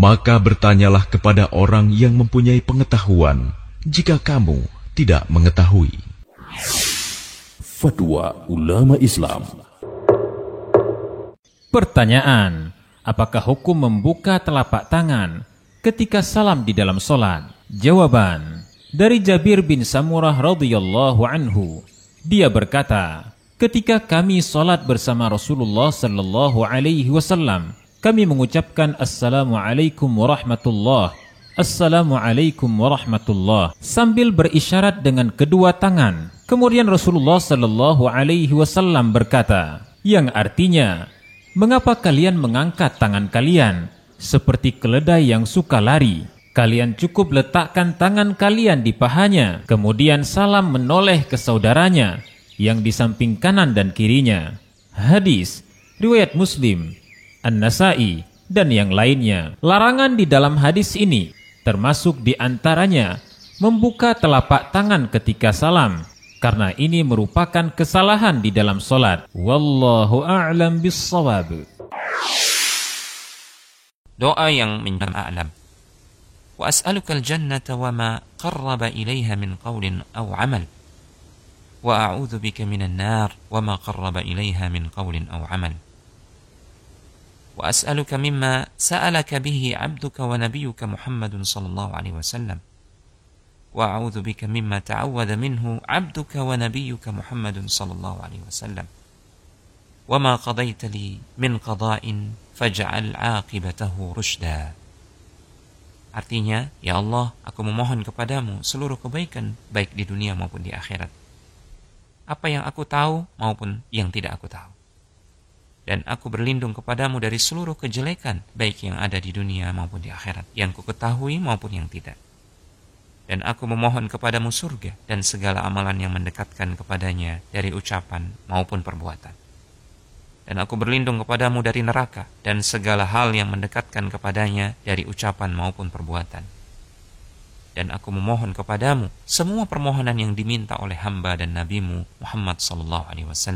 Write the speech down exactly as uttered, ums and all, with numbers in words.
Maka bertanyalah kepada orang yang mempunyai pengetahuan, jika kamu tidak mengetahui. Fatwa ulama Islam. Pertanyaan, apakah hukum membuka telapak tangan ketika salam di dalam solat? Jawaban, dari Jabir bin Samurah radhiyallahu anhu, dia berkata, ketika kami solat bersama Rasulullah sallallahu alaihi wasallam, kami mengucapkan Assalamualaikum warahmatullah, Assalamualaikum warahmatullah, sambil berisyarat dengan kedua tangan. Kemudian Rasulullah sallallahu alaihi wasallam berkata, yang artinya, mengapa kalian mengangkat tangan kalian seperti keledai yang suka lari? Kalian cukup letakkan tangan kalian di pahanya, kemudian salam menoleh ke saudaranya yang di samping kanan dan kirinya. Hadis riwayat Muslim, An-Nasai, dan yang lainnya. Larangan di dalam hadis ini termasuk di antaranya membuka telapak tangan ketika salam, karena ini merupakan kesalahan di dalam solat. Wallahu a'lam bis-shawab. Doa yang menjadi a'lam. Wa as'aluka al-jannata wa ma qarraba ilaiha min qawlin aw amal. Wa a'udzu bika minan nar wa ma qarraba ilaiha min qawlin aw amal. وأسألك مما سألك به عبدك ونبيك محمد صلى الله عليه وسلم وأعوذ بك مما تعوذ منه عبدك ونبيك محمد صلى الله عليه وسلم وما قضيت لي من قضاء فاجعل عاقبته رشدا. Artinya, ya Allah, aku memohon kepadamu seluruh kebaikan baik di dunia maupun di akhirat, apa yang aku tahu maupun yang tidak aku tahu. Dan aku berlindung kepadamu dari seluruh kejelekan, baik yang ada di dunia maupun di akhirat, yang ku ketahui maupun yang tidak. Dan aku memohon kepadamu surga dan segala amalan yang mendekatkan kepadanya dari ucapan maupun perbuatan. Dan aku berlindung kepadamu dari neraka dan segala hal yang mendekatkan kepadanya dari ucapan maupun perbuatan. Dan aku memohon kepadamu semua permohonan yang diminta oleh hamba dan nabimu Muhammad sallallahu alaihi wasallam.